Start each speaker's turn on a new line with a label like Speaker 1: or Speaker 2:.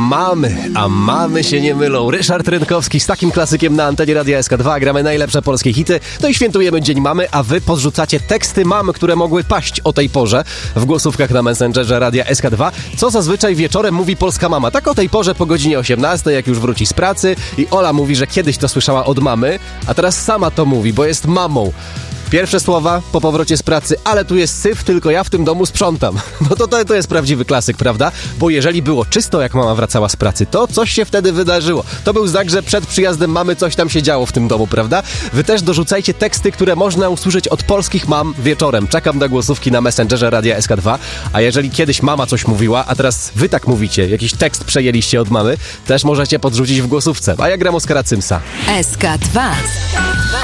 Speaker 1: a mamy się nie mylą. Ryszard Rynkowski z takim klasykiem na antenie Radia SK2. Gramy najlepsze polskie hity. No i świętujemy Dzień Mamy, a wy podrzucacie teksty mam, które mogły paść o tej porze w głosówkach na Messengerze Radia SK2. Co zazwyczaj wieczorem mówi polska mama. Tak o tej porze po godzinie 18, jak już wróci z pracy. I Ola mówi, że kiedyś to słyszała od mamy, a teraz sama to mówi, bo jest mamą. Pierwsze słowa po powrocie z pracy, ale tu jest syf, tylko ja w tym domu sprzątam. No to jest prawdziwy klasyk, prawda? Bo jeżeli było czysto, jak mama wracała z pracy, to coś się wtedy wydarzyło. To był znak, że przed przyjazdem mamy coś tam się działo w tym domu, prawda? Wy też dorzucajcie teksty, które można usłyszeć od polskich mam wieczorem. Czekam na głosówki na Messengerze Radia SK2. A jeżeli kiedyś mama coś mówiła, a teraz wy tak mówicie, jakiś tekst przejęliście od mamy, też możecie podrzucić w głosówce. A ja gram Oskara Cymsa.
Speaker 2: SK2.